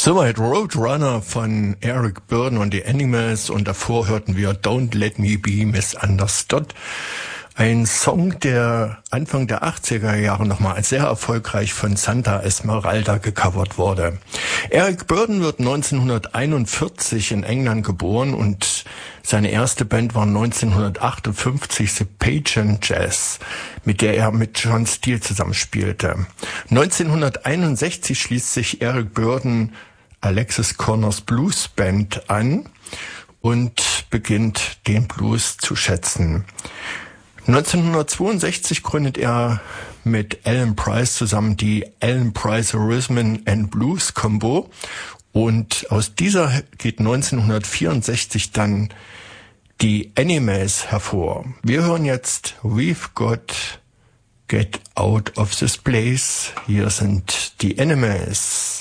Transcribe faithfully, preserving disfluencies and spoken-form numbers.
Soweit Roadrunner von Eric Burdon und die Animals, und davor hörten wir Don't Let Me Be Misunderstood. Ein Song, der Anfang der achtziger Jahre nochmal sehr erfolgreich von Santa Esmeralda gecovert wurde. Eric Burdon wird neunzehnhunderteinundvierzig in England geboren und seine erste Band war neunzehnhundertachtundfünfzig The Pagan Jazz, mit der er mit John Steele zusammenspielte. neunzehnhunderteinundsechzig schließt sich Eric Burdon Alexis Corners Blues Band an und beginnt den Blues zu schätzen. neunzehnhundertzweiundsechzig gründet er mit Alan Price zusammen die Alan Price Rhythm and Blues Combo, und aus dieser geht neunzehnhundertvierundsechzig dann die Animals hervor. Wir hören jetzt We've Got Get Out of This Place. Hier sind die Animals.